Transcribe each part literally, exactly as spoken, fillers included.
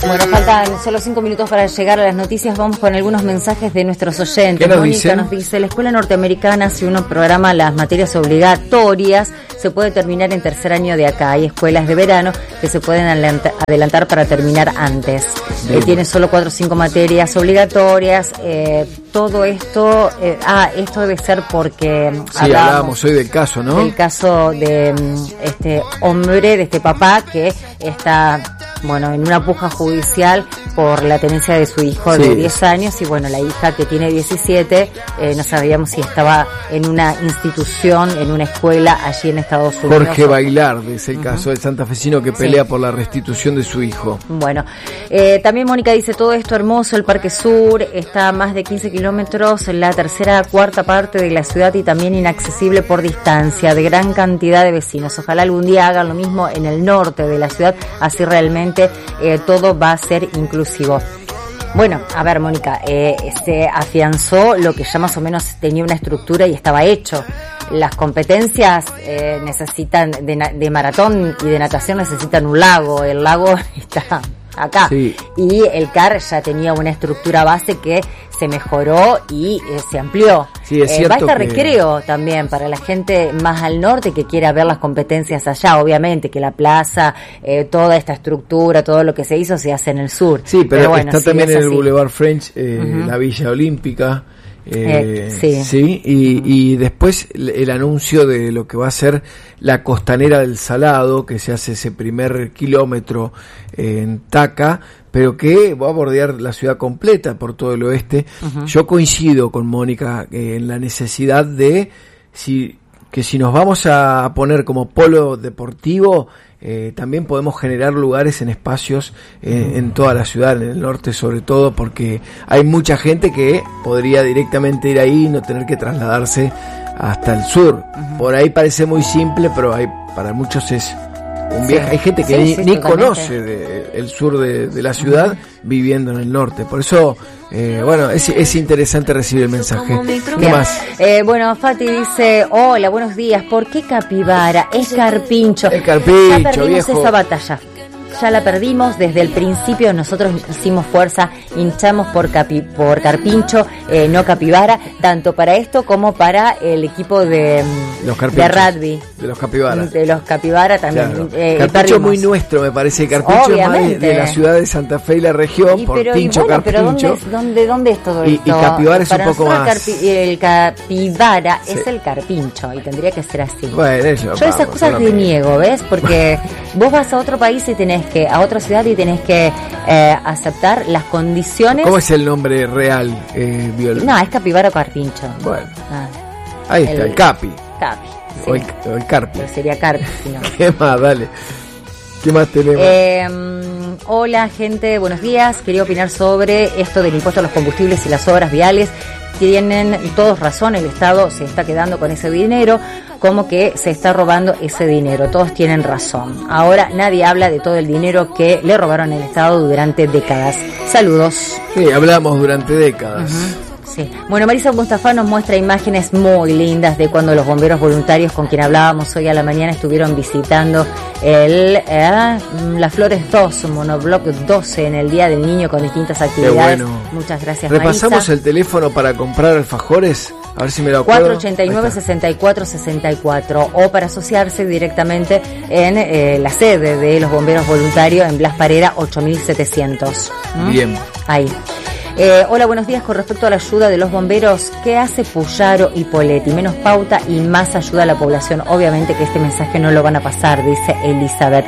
Bueno, faltan solo cinco minutos para llegar a las noticias. Vamos con algunos mensajes de nuestros oyentes. ¿Qué nos Mónica dicen? nos dice: la escuela norteamericana, si uno programa las materias obligatorias, se puede terminar en tercer año de acá. Hay escuelas de verano que se pueden adelantar para terminar antes. Eh, tiene solo cuatro o cinco materias obligatorias. Eh, todo esto, eh, ah, esto debe ser porque sí, hablábamos, hablábamos hoy del caso, ¿no? Del caso de este hombre, de este papá que está, bueno, en una puja judicial por la tenencia de su hijo sí. de diez años, y bueno, la hija que tiene diecisiete, eh, no sabíamos si estaba en una institución, en una escuela allí en Estados Unidos. Jorge Bailar, es el uh-huh. caso del santafesino que pelea sí. por la restitución de su hijo. Bueno, eh, también Mónica dice: todo esto hermoso, el Parque Sur está a más de quince kilómetros, la tercera, cuarta parte de la ciudad y también inaccesible por distancia, de gran cantidad de vecinos. Ojalá algún día hagan lo mismo en el norte de la ciudad, así realmente eh, todo va a ser inclusivo. Bueno, a ver, Mónica, eh, se afianzó lo que ya más o menos tenía una estructura y estaba hecho. Las competencias eh, necesitan de, de maratón y de natación necesitan un lago. El lago está acá. Sí. Y el C A R ya tenía una estructura base que se mejoró y eh, se amplió. Sí, es eh, cierto va a estar que... recreo también para la gente más al norte que quiera ver las competencias allá. Obviamente que la plaza, eh, toda esta estructura, todo lo que se hizo se hace en el sur. Sí, pero, pero bueno, está sí, también en el Boulevard French, eh, uh-huh. la Villa Olímpica. Eh, eh, sí, sí y, uh-huh. y después el, el anuncio de lo que va a ser la costanera del Salado, que se hace ese primer kilómetro eh, en Taca, pero que va a bordear la ciudad completa por todo el oeste. Uh-huh. Yo coincido con Mónica eh, en la necesidad de si que si nos vamos a poner como polo deportivo, eh, también podemos generar lugares en espacios eh, en toda la ciudad, en el norte sobre todo, porque hay mucha gente que podría directamente ir ahí y no tener que trasladarse hasta el sur. Uh-huh. Por ahí parece muy simple, pero hay para muchos es un viaje. Sí. Hay gente que sí, ni, sí, ni conoce de, el sur de, de la ciudad uh-huh. viviendo en el norte. Por eso, eh, bueno, es, es interesante recibir el mensaje. ¿Qué Bien. más? Eh, bueno, Fati dice: hola, buenos días. ¿Por qué capibara? Es carpincho. Es carpincho, ya perdimos viejo. esa batalla. Ya la perdimos desde el principio. Nosotros hicimos fuerza, hinchamos por capi, por carpincho, eh, no capibara, tanto para esto como para el equipo de, los de rugby. De los capibaras. De los capibara también. Claro. Eh, carpincho muy nuestro, me parece. Carpincho es más de, de la ciudad de Santa Fe y la región, y, por pero, pincho, bueno, carpincho. Pero ¿dónde, dónde, ¿dónde es todo y, esto? Y capibara es para un poco más... Carpi, el capibara sí. es el carpincho, y tendría que ser así. Bueno, eso, Yo esas cosas te niego, ¿ves? Porque vos vas a otro país y tenés que, a otra ciudad y tenés que eh, aceptar las condiciones. ¿Cómo es el nombre real, eh, Viola? No, es capibara o carpincho. Bueno, ah, ahí está, el, el capi. Capi. Sí. O, el, o el carpi. Pero sería carpi, si no. ¿Qué más? Dale. ¿Qué más tenemos? Eh, hola, gente, buenos días. Quería opinar sobre esto del impuesto a los combustibles y las obras viales. Tienen todos razón, el Estado se está quedando con ese dinero, como que se está robando ese dinero, todos tienen razón. Ahora nadie habla de todo el dinero que le robaron al Estado durante décadas. Saludos. Sí, hablamos durante décadas. Uh-huh. Sí. Bueno, Marisa Mustafa nos muestra imágenes muy lindas de cuando los bomberos voluntarios con quien hablábamos hoy a la mañana estuvieron visitando el eh, Las Flores dos, Monobloc doce, en el Día del Niño con distintas actividades. Qué bueno. Muchas gracias, Repasamos Marisa. El teléfono para comprar alfajores, a ver si me lo acuerdo. cuatro ochenta y nueve, sesenta y cuatro sesenta y cuatro, o para asociarse directamente en eh, la sede de los bomberos voluntarios en Blas Parera ocho mil setecientos. ¿Mm? Bien. Ahí. Eh, hola, buenos días. Con respecto a la ayuda de los bomberos, ¿qué hace Puyaro y Poletti? Menos pauta y más ayuda a la población. Obviamente que este mensaje no lo van a pasar, dice Elizabeth.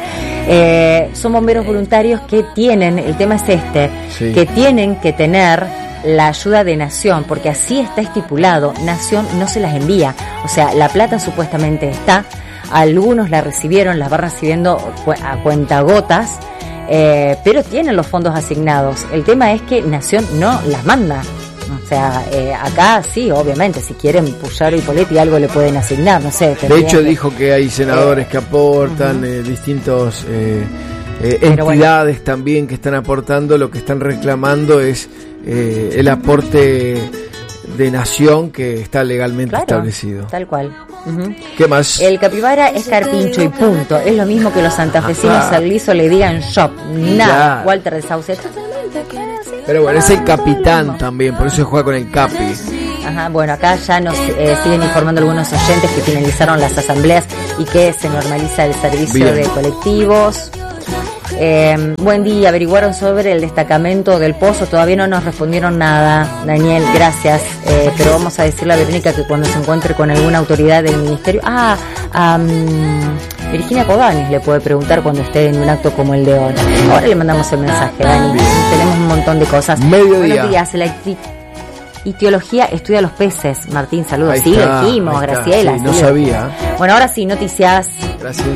Eh, son bomberos voluntarios que tienen, el tema es este, sí. que tienen que tener la ayuda de Nación, porque así está estipulado. Nación no se las envía. O sea, la plata supuestamente está, algunos la recibieron, las va recibiendo a cuentagotas. Eh, pero tienen los fondos asignados. El tema es que Nación no las manda. O sea, eh, acá sí, obviamente, si quieren Puyaro y Poletti algo le pueden asignar, no sé. De hecho que... dijo que hay senadores eh, que aportan, uh-huh. eh, distintos eh, eh, entidades bueno. también que están aportando. Lo que están reclamando es eh, el aporte de nación que está legalmente claro, establecido. Tal cual. Uh-huh. ¿Qué más? El capibara es carpincho y punto. Es lo mismo que los santafesinos Ajá. al liso le digan shop. Nada. Claro. Walter de Sauce. Pero bueno, es el capitán también, por eso juega con el capi. Ajá, bueno, acá ya nos eh, siguen informando algunos oyentes que finalizaron las asambleas y que se normaliza el servicio Bien. de colectivos. Eh, buen día, averiguaron sobre el destacamento del Pozo, todavía no nos respondieron nada, Daniel, gracias, eh, pero vamos a decirle a Verónica que cuando se encuentre con alguna autoridad del ministerio, ah, um, Virginia Cobanes le puede preguntar cuando esté en un acto como el de hoy. Ahora le mandamos el mensaje, Dani, Bien. tenemos un montón de cosas. Mediodía. Buenos días, la itiología estudia los peces. Martín, saludos. Ahí sí, está, dijimos, ahí está. Graciela. Sí, no sí. sabía. Bueno, ahora sí, noticias. Gracias.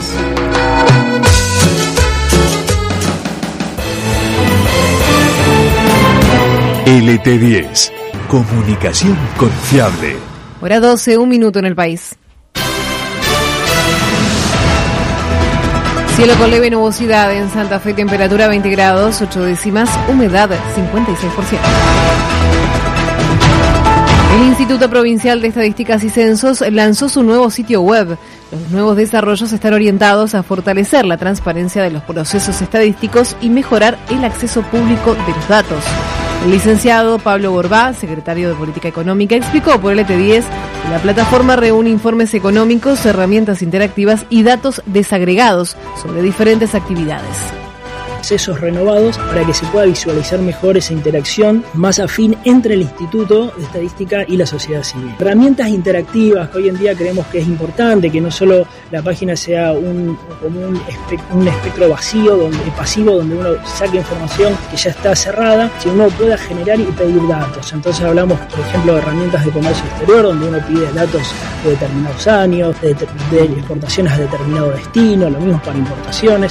L T diez, comunicación confiable. Hora doce, un minuto en el país. Cielo con leve nubosidad en Santa Fe, temperatura veinte grados, ocho décimas, humedad cincuenta y seis por ciento. El Instituto Provincial de Estadísticas y Censos lanzó su nuevo sitio web. Los nuevos desarrollos están orientados a fortalecer la transparencia de los procesos estadísticos y mejorar el acceso público de los datos. El licenciado Pablo Borbá, secretario de Política Económica, explicó por L T diez que la plataforma reúne informes económicos, herramientas interactivas y datos desagregados sobre diferentes actividades. Procesos renovados para que se pueda visualizar mejor esa interacción más afín entre el Instituto de Estadística y la sociedad civil. Herramientas interactivas que hoy en día creemos que es importante, que no solo la página sea un, como un, espe, un espectro vacío, donde, pasivo, donde uno saca información que ya está cerrada, sino uno pueda generar y pedir datos. Entonces hablamos, por ejemplo, de herramientas de comercio exterior, donde uno pide datos de determinados años, de, de exportaciones a determinado destino, lo mismo para importaciones.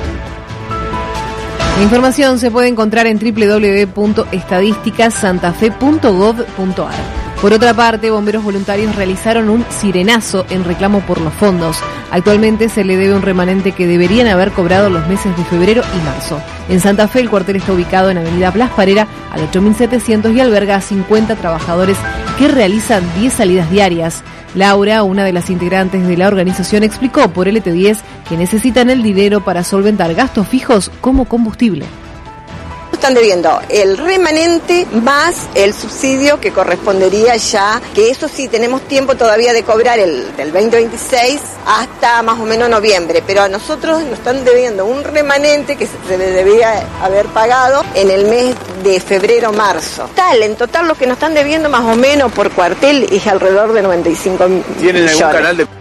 La información se puede encontrar en doble u doble u doble u punto estadísticas santa fe punto gov punto a r. Por otra parte, bomberos voluntarios realizaron un sirenazo en reclamo por los fondos. Actualmente se le debe un remanente que deberían haber cobrado los meses de febrero y marzo. En Santa Fe, el cuartel está ubicado en Avenida Blas Parera al ocho mil setecientos y alberga a cincuenta trabajadores que realizan diez salidas diarias. Laura, una de las integrantes de la organización, explicó por L T diez que necesitan el dinero para solventar gastos fijos como combustible. Están debiendo el remanente más el subsidio que correspondería ya, que eso sí tenemos tiempo todavía de cobrar el del veinte veintiséis hasta más o menos noviembre, pero a nosotros nos están debiendo un remanente que se debía haber pagado en el mes de febrero-marzo. Tal, en total lo que nos están debiendo más o menos por cuartel es alrededor de noventa y cinco millones. ¿Tienen algún canal de...?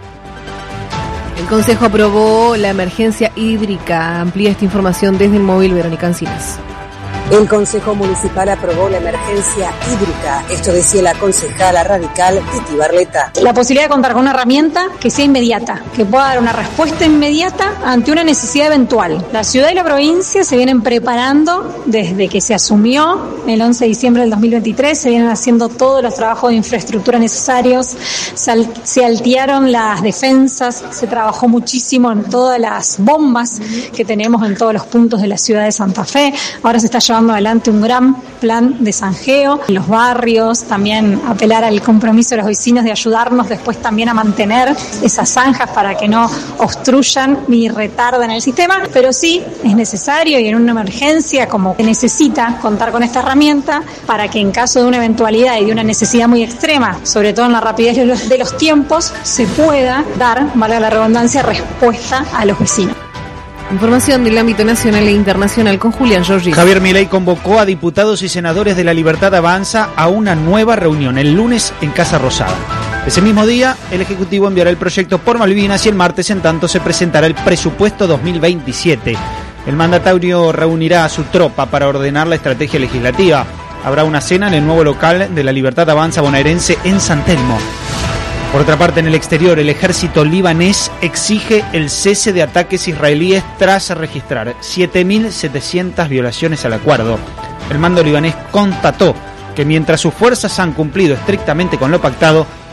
El Consejo aprobó la emergencia hídrica. Amplía esta información desde el móvil Verónica Encinas. El Consejo Municipal aprobó la emergencia hídrica. Esto decía la concejala radical Titi Barleta. La posibilidad de contar con una herramienta que sea inmediata, que pueda dar una respuesta inmediata ante una necesidad eventual. La ciudad y la provincia se vienen preparando desde que se asumió el once de diciembre del dos mil veintitrés, se vienen haciendo todos los trabajos de infraestructura necesarios, se, al, se altearon las defensas, se trabajó muchísimo en todas las bombas que tenemos en todos los puntos de la ciudad de Santa Fe. Ahora se está llevando adelante un gran plan de zanjeo en los barrios, también apelar al compromiso de los vecinos de ayudarnos después también a mantener esas zanjas para que no obstruyan ni retarden el sistema, pero sí es necesario y en una emergencia como que necesita contar con esta herramienta para que en caso de una eventualidad y de una necesidad muy extrema, sobre todo en la rapidez de los, de los tiempos, se pueda dar, valga la redundancia, respuesta a los vecinos. Información del ámbito nacional e internacional con Julián Giorgi. Javier Milei convocó a diputados y senadores de La Libertad Avanza a una nueva reunión el lunes en Casa Rosada. Ese mismo día, el Ejecutivo enviará el proyecto por Malvinas y el martes, en tanto, se presentará el presupuesto dos mil veintisiete. El mandatario reunirá a su tropa para ordenar la estrategia legislativa. Habrá una cena en el nuevo local de La Libertad Avanza bonaerense en San Telmo. Por otra parte, en el exterior, el ejército libanés exige el cese de ataques israelíes tras registrar siete mil setecientas violaciones al acuerdo. El mando libanés constató que mientras sus fuerzas han cumplido estrictamente con lo pactado,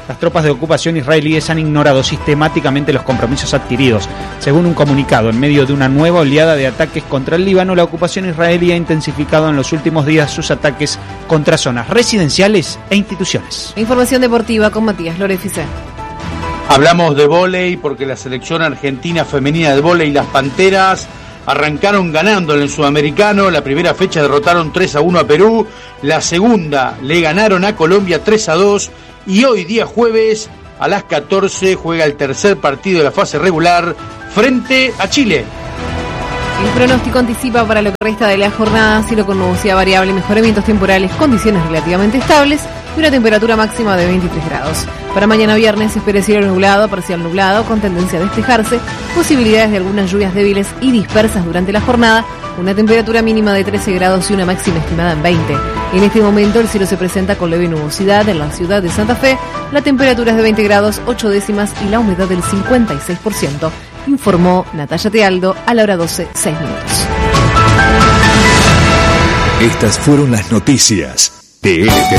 las tropas de ocupación israelíes han ignorado sistemáticamente los compromisos adquiridos. Según un comunicado, en medio de una nueva oleada de ataques contra el Líbano, la ocupación israelí ha intensificado en los últimos días sus ataques contra zonas residenciales e instituciones. Información deportiva con Matías Lorefice. Hablamos de vóley porque la selección argentina femenina de vóley, las Panteras, arrancaron ganando en el Sudamericano. La primera fecha derrotaron tres a uno a Perú, la segunda le ganaron a Colombia tres a dos y hoy día jueves a las catorce juega el tercer partido de la fase regular frente a Chile. El pronóstico anticipa para lo que resta de la jornada cielo con nubosidad variable, mejoramientos temporales, condiciones relativamente estables y una temperatura máxima de veintitrés grados. Para mañana viernes se espera cielo nublado, parcial nublado, con tendencia a despejarse, posibilidades de algunas lluvias débiles y dispersas durante la jornada, una temperatura mínima de trece grados y una máxima estimada en veinte. En este momento el cielo se presenta con leve nubosidad en la ciudad de Santa Fe, la temperatura es de veinte grados, ocho décimas y la humedad del cincuenta y seis por ciento. Informó Natalia Tealdo a la hora doce, seis minutos. Estas fueron las noticias de L T